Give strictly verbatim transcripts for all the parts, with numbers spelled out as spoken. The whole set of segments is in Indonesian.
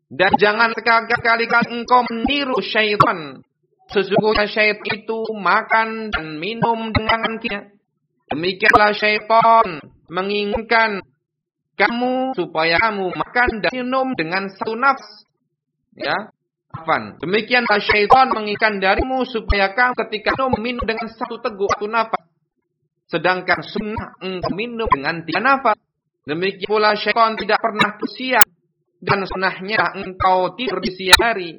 Dan jangan sekali-kali engkau meniru syaitan. Sesungguhnya syaitan itu makan dan minum dengan kita. Demikianlah syaitan menginginkan kamu supaya kamu makan dan minum dengan satu nafs. Ya, afan. Demikianlah syaitan menginginkan darimu supaya kamu ketika minum dengan satu teguk satu nafas. Sedangkan sunnah engkau minum dengan tiga nafas. Demikian pula syaitan tidak pernah siang. Dan sunnahnya engkau tidur di siang hari.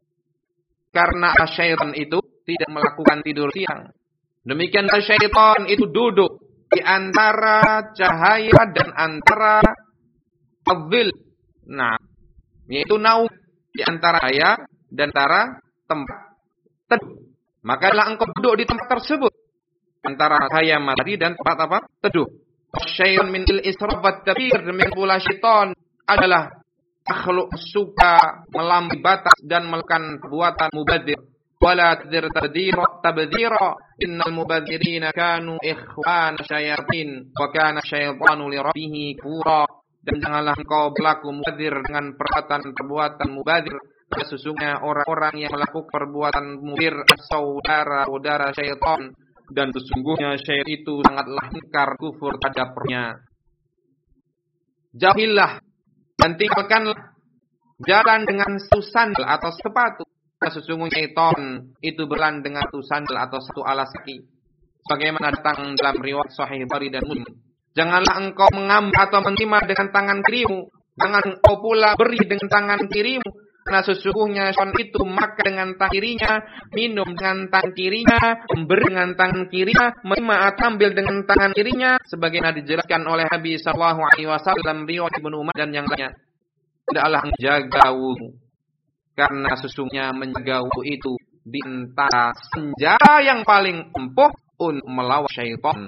Karena syaitan itu tidak melakukan tidur siang. Demikianlah syaitan itu duduk di antara cahaya dan antara adil. Nah, yaitu naum di antara cahaya dan antara tempat teduh. Makalah engkau duduk di tempat tersebut. Antara cahaya matahari dan tempat apa? Teduh. Syaitan min al-israf wa tabir. Demikian pula syaitan adalah makhluk suka melampaui batas dan melakukan perbuatan mubadzir. Wala tadir tabdira tabdira innal mubadzirina kanu ikhwan syayatin wa kana syaitanu li rabbih kafura. Dan janganlah engkau berlaku mubadzir dengan perbuatan-perbuatan mubadzir. Sesungguhnya orang-orang yang melakukan perbuatan mubadzir saudara-saudara syaitan, dan sesungguhnya syaitan itu sangatlah ingkar kufur terhadapnya. Jauhilah dan tinggalkanlah jalan dengan satu sandal atau sepatu. Sesungguhnya syaitan itu berjalan dengan satu sandal atau satu alas kaki. Sebagaimana datang dalam riwayat Sahih Bukhari dan Muslim. Janganlah engkau mengambil atau menerima dengan tangan kirimu. Jangan engkau pula beri dengan tangan kirimu. Karena sesungguhnya syaitan itu makan dengan tangan kirinya, minum dengan tangan kirinya, memberi dengan tangan kirinya, menerima atau ambil dengan tangan kirinya, sebagaimana dijelaskan oleh Nabi sallallahu alaihi wasallam riwayat Ibnu Umar dan yang lainnya. Tidaklah menjaga wudu, karena sesungguhnya menjaga wudu itu di antara senjata yang paling ampuh untuk melawan syaitan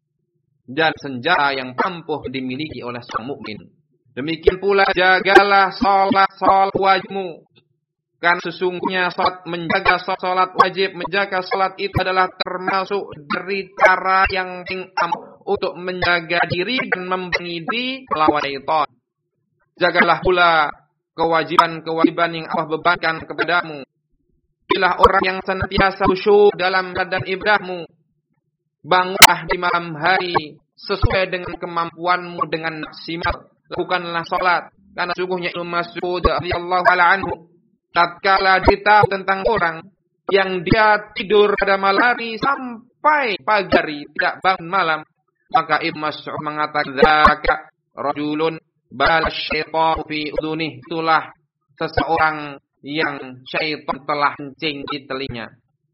dan senjata yang ampuh dimiliki oleh seorang mukmin. Demikian pula jagalah salat-salat wajibmu. Karena sesungguhnya salat, menjaga salat wajib, menjaga salat itu adalah termasuk dari cara yang paling ampuh untuk menjaga diri dan memberi diri melawan syaitan. Jagalah pula kewajiban-kewajiban yang Allah bebankan kepadamu. Jadilah orang yang senantiasa khusyuk dalam badan ibadahmu. Bangunlah di malam hari sesuai dengan kemampuanmu dengan maksimal. Lakukanlah salat, karena sungguhnya Ibnu Mas'ud radhiyallahu anhu tatkala ditahu tentang orang yang dia tidur pada malam hari sampai pagi hari tidak bangun malam, maka Ibnu Mas'ud mengatakan zaka rajulun bal syaitan fi udhunih, itulah seseorang yang syaitan telah kencing di telinganya.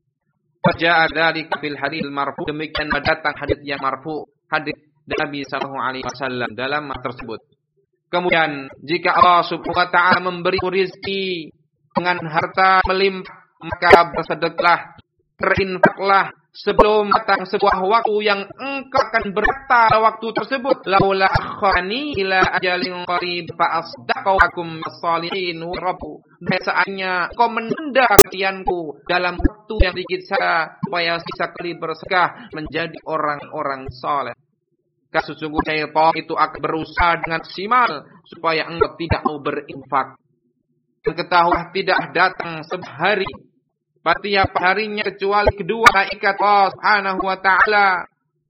Faja'a dzalika fil hadits marfu, demikian datang hadis yang marfu, hadis Nabi sallallahu alaihi wasallam dalam hal tersebut. Kemudian jika Allah Subhanahu wa taala memberi rezeki dengan harta melimpah, maka bersedekahlah, berinfaklah sebelum datang sebuah waktu yang engkau akan berkata waktu tersebut, laula akhani ila ajalin qarib fa asdaqakum as-salihin rabbu. Biasanya kau menunda kalianku dalam waktu yang sedikit saja supaya bisa kali bersedekah menjadi orang-orang saleh. Karena sesungguhnya syaitan itu akan berusaha dengan maksimal supaya engkau tidak mau berinfak. Dan ketahuilah tidak datang sebuah hari pada tiap harinya kecuali kedua malaikat Allah Subhanahu wa taala.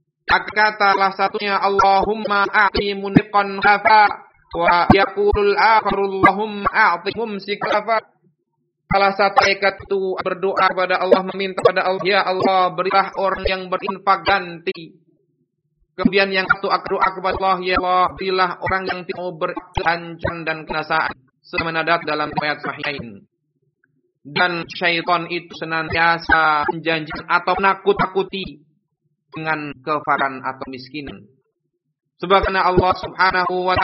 Kata salah satunya Allahumma a'ti muniqan khafa wa yaqulul akharu Allahumma a'ti mumsik khafa. Salah satu malaikat itu berdoa kepada Allah, meminta kepada Allah, ya Allah berilah orang yang berinfak ganti. Kemudian yang satu doa kepada Allah, ya Allah berilah orang yang tidak mau berhancuran dan kenasaan, sebagaimana datang dalam riwayat sahihain. Dan syaitan itu senantiasa menjanjikan atau menakut-takuti dengan kefakiran atau miskinan. Sebagaimana Allah Subhanahu wa taala